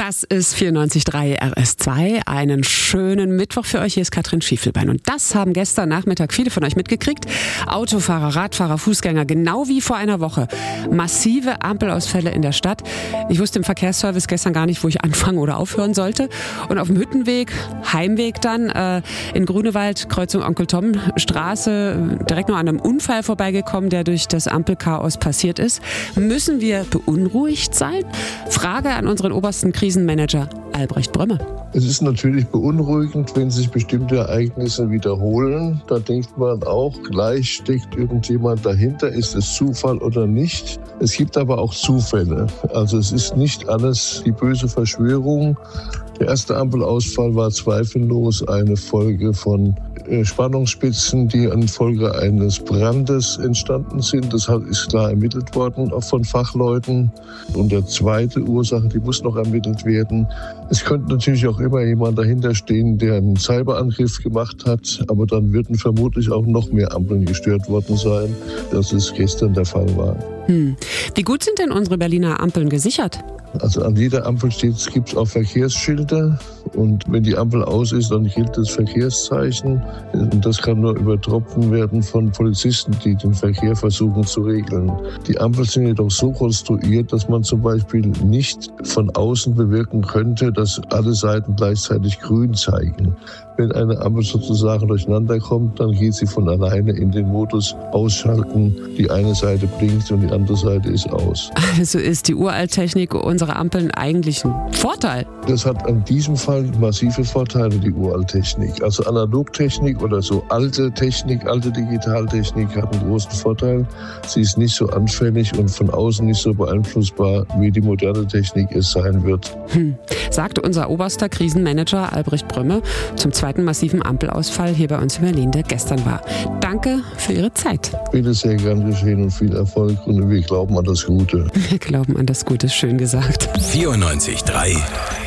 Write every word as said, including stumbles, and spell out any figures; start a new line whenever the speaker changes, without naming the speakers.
Das ist vierundneunzig Komma drei R S zwei. Einen schönen Mittwoch für euch. Hier ist Katrin Schiefelbein. Und das haben gestern Nachmittag viele von euch mitgekriegt. Autofahrer, Radfahrer, Fußgänger, genau wie vor einer Woche. Massive Ampelausfälle in der Stadt. Ich wusste im Verkehrsservice gestern gar nicht, wo ich anfangen oder aufhören sollte. Und auf dem Hüttenweg, Heimweg dann, äh, in Grunewald, Kreuzung Onkel Tom Straße, direkt noch an einem Unfall vorbeigekommen, der durch das Ampelchaos passiert ist. Müssen wir beunruhigt sein? Frage an unseren obersten Krisenmanager Albrecht Brömme.
Es ist natürlich beunruhigend, wenn sich bestimmte Ereignisse wiederholen. Da denkt man auch, gleich steckt irgendjemand dahinter. Ist es Zufall oder nicht? Es gibt aber auch Zufälle. Also es ist nicht alles die böse Verschwörung. Der erste Ampelausfall war zweifellos eine Folge von Spannungsspitzen, die an Folge eines Brandes entstanden sind. Das ist klar ermittelt worden, auch von Fachleuten. Und der zweite Ursache, die muss noch ermittelt werden. Es könnte natürlich auch immer jemand dahinter stehen, der einen Cyberangriff gemacht hat. Aber dann würden vermutlich auch noch mehr Ampeln gestört worden sein, als es gestern der Fall war.
Hm. Wie gut sind denn unsere Berliner Ampeln gesichert?
Also an jeder Ampel gibt es auch Verkehrsschilder und wenn die Ampel aus ist, dann gilt das Verkehrszeichen. Und das kann nur übertroffen werden von Polizisten, die den Verkehr versuchen zu regeln. Die Ampeln sind jedoch so konstruiert, dass man zum Beispiel nicht von außen bewirken könnte, dass alle Seiten gleichzeitig grün zeigen. Wenn eine Ampel sozusagen durcheinander kommt, dann geht sie von alleine in den Modus ausschalten. Die eine Seite blinkt und die andere Seite ist aus.
Also ist die Uralttechnik unserer Ampeln eigentlich ein Vorteil?
Das hat in diesem Fall massive Vorteile, die Uralttechnik. Also Analogtechnik oder so alte Technik, alte Digitaltechnik hat einen großen Vorteil. Sie ist nicht so anfällig und von außen nicht so beeinflussbar, wie die moderne Technik es sein wird.
Hm. Sagte unser oberster Krisenmanager Albrecht Brömme zum zweiten massiven Ampelausfall hier bei uns in Berlin, der gestern war. Danke für Ihre Zeit.
Bitte sehr gern geschehen und viel Erfolg und wir glauben an das Gute.
Wir glauben an das Gute, schön gesagt.
vierundneunzig Komma drei